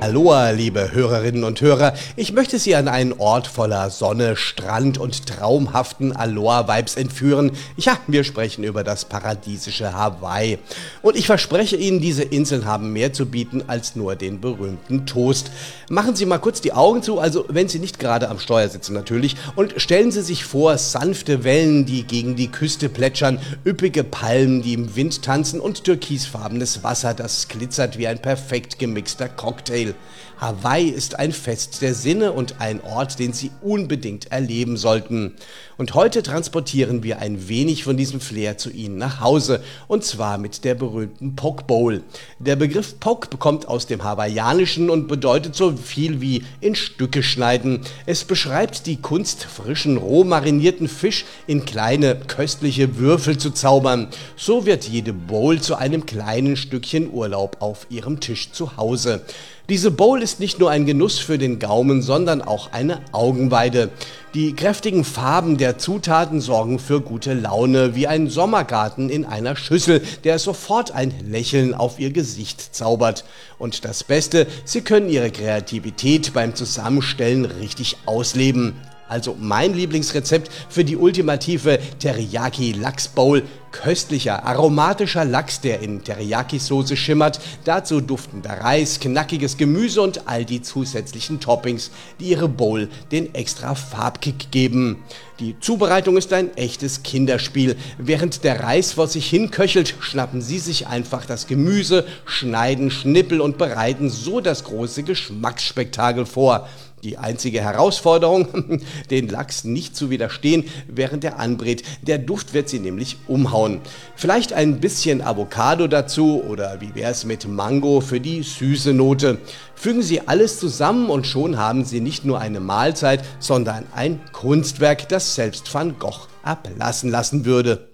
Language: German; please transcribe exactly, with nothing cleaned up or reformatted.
Aloha, liebe Hörerinnen und Hörer. Ich möchte Sie an einen Ort voller Sonne, Strand und traumhaften Aloha-Vibes entführen. Ja, wir sprechen über das paradiesische Hawaii. Und ich verspreche Ihnen, diese Inseln haben mehr zu bieten als nur den berühmten Toast. Machen Sie mal kurz die Augen zu, also wenn Sie nicht gerade am Steuer sitzen natürlich, und stellen Sie sich vor, sanfte Wellen, die gegen die Küste plätschern, üppige Palmen, die im Wind tanzen und türkisfarbenes Wasser, das glitzert wie ein perfekt gemixter Cocktail. Hawaii ist ein Fest der Sinne und ein Ort, den Sie unbedingt erleben sollten. Und heute transportieren wir ein wenig von diesem Flair zu Ihnen nach Hause, und zwar mit der berühmten Poke Bowl. Der Begriff Poke kommt aus dem Hawaiianischen und bedeutet so viel wie in Stücke schneiden. Es beschreibt die Kunst, frischen, roh marinierten Fisch in kleine, köstliche Würfel zu zaubern. So wird jede Bowl zu einem kleinen Stückchen Urlaub auf Ihrem Tisch zu Hause. Diese Bowl ist nicht nur ein Genuss für den Gaumen, sondern auch eine Augenweide. Die kräftigen Farben der Zutaten sorgen für gute Laune, wie ein Sommergarten in einer Schüssel, der sofort ein Lächeln auf Ihr Gesicht zaubert. Und das Beste, Sie können Ihre Kreativität beim Zusammenstellen richtig ausleben. Also mein Lieblingsrezept für die ultimative Teriyaki-Lachs-Bowl. Köstlicher, aromatischer Lachs, der in Teriyaki-Soße schimmert, dazu duftender Reis, knackiges Gemüse und all die zusätzlichen Toppings, die ihre Bowl den extra Farbkick geben. Die Zubereitung ist ein echtes Kinderspiel. Während der Reis vor sich hin köchelt, schnappen Sie sich einfach das Gemüse, schneiden, schnippeln und bereiten so das große Geschmacksspektakel vor. Die einzige Herausforderung, den Lachs nicht zu widerstehen, während er anbrät. Der Duft wird Sie nämlich umhauen. Vielleicht ein bisschen Avocado dazu oder wie wär's mit Mango für die süße Note. Fügen Sie alles zusammen und schon haben Sie nicht nur eine Mahlzeit, sondern ein Kunstwerk, das selbst Van Gogh ablassen lassen würde.